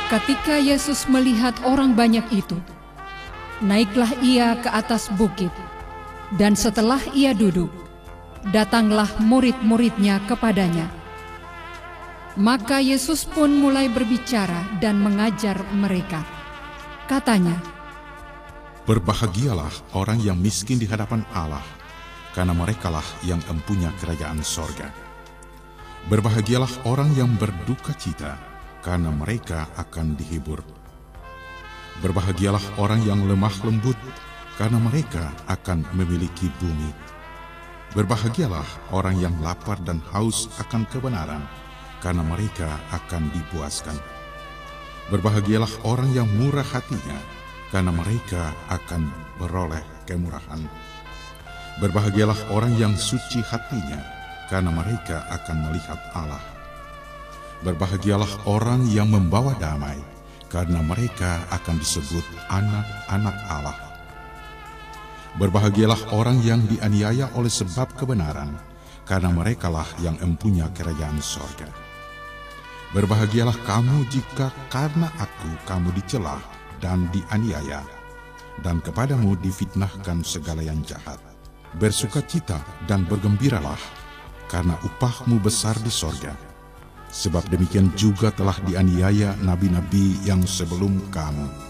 Ketika Yesus melihat orang banyak itu, naiklah ia ke atas bukit, dan setelah ia duduk, datanglah murid-muridnya kepadanya. Maka Yesus pun mulai berbicara dan mengajar mereka. Katanya, "Berbahagialah orang yang miskin di hadapan Allah, karena merekalah yang empunya kerajaan sorga. Berbahagialah orang yang berduka cita, karena mereka akan dihibur. Berbahagialah orang yang lemah lembut, karena mereka akan memiliki bumi. Berbahagialah orang yang lapar dan haus akan kebenaran, karena mereka akan dipuaskan. Berbahagialah orang yang murah hatinya, karena mereka akan beroleh kemurahan. Berbahagialah orang yang suci hatinya, karena mereka akan melihat Allah. Berbahagialah orang yang membawa damai, karena mereka akan disebut anak-anak Allah. Berbahagialah orang yang dianiaya oleh sebab kebenaran, karena merekalah yang empunya kerajaan sorga. Berbahagialah kamu jika karena aku kamu dicela dan dianiaya, dan kepadamu difitnahkan segala yang jahat. Bersukacita dan bergembiralah, karena upahmu besar di sorga. Sebab demikian juga telah dianiaya nabi-nabi yang sebelum kamu.